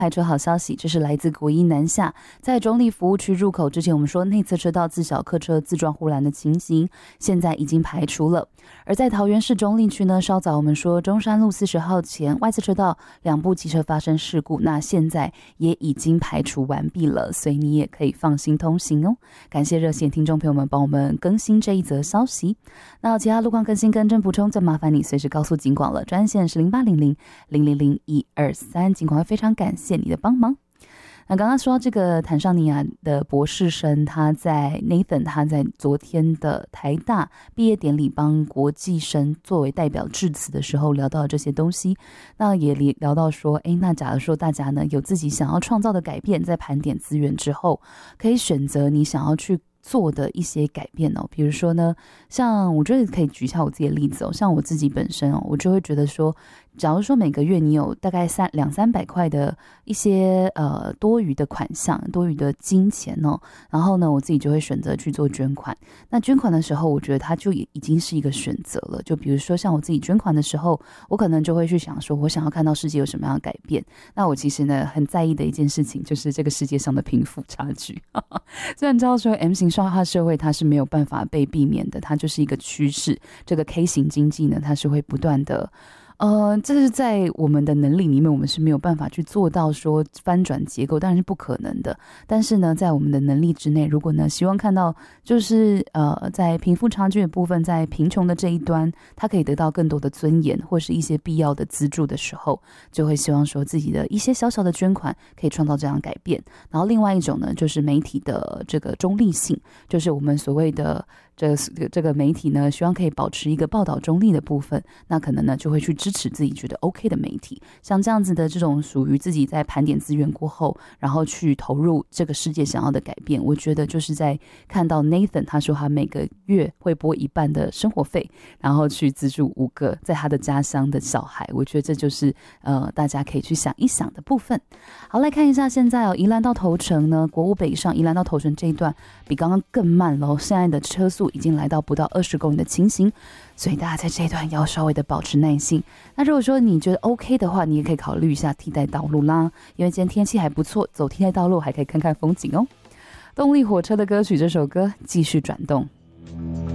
开车好消息，这是来自国一南下，在中立服务区入口之前，我们说内侧车道自小客车自撞护栏的情形，现在已经排除了。而在桃园市中立区呢，稍早我们说中山路40号前外侧车道2部机车发生事故，那现在也已经排除完毕了，所以你也可以放心通行哦。感谢热线听众朋友们帮我们更新这一则消息。那其他路况更新更正补充，就麻烦你随时告诉警广了，专线是0800-000-123，警广会非常感谢你的帮忙。那刚刚说到这个坦尚尼亚的博士生，他在 Nathan 他在昨天的台大毕业典礼帮国际生作为代表致辞的时候聊到这些东西，那也聊到说，那假如说大家呢有自己想要创造的改变，在盘点资源之后，可以选择你想要去做的一些改变哦。比如说呢，像我觉得可以举一下我自己的例子哦，像我自己本身哦，我就会觉得说，假如说每个月你有大概200-300块的一些多余的款项、多余的金钱哦，然后呢，我自己就会选择去做捐款。那捐款的时候，我觉得它就已经是一个选择了。就比如说像我自己捐款的时候，我可能就会去想说，我想要看到世界有什么样的改变。那我其实呢，很在意的一件事情就是这个世界上的贫富差距。虽然知道说 M 型双化社会它是没有办法被避免的，它就是一个趋势。这个 K 型经济呢，它是会不断的。这是在我们的能力里面，我们是没有办法去做到说翻转结构，当然是不可能的。但是呢，在我们的能力之内，如果呢希望看到就是在贫富差距的部分，在贫穷的这一端，它可以得到更多的尊严或是一些必要的资助的时候，就会希望说自己的一些小小的捐款可以创造这样的改变。然后另外一种呢，就是媒体的这个中立性，就是我们所谓的这个媒体呢，希望可以保持一个报道中立的部分，那可能呢就会去支持自己觉得 OK 的媒体，像这样子的这种属于自己在盘点资源过后，然后去投入这个世界想要的改变。我觉得就是在看到 Nathan 他说他每个月会拨一半的生活费，然后去资助5个在他的家乡的小孩，我觉得这就是大家可以去想一想的部分。好，来看一下现在宜兰到头城呢，国五北上宜兰到头城这一段比刚刚更慢咯，现在的车速已经来到不到20公里的情形，所以大家在这一段要稍微的保持耐性。那如果说你觉得 OK 的话，你也可以考虑一下替代道路啦，因为今天天气还不错，走替代道路还可以看看风景哦。动力火车的歌曲，这首歌继续转动。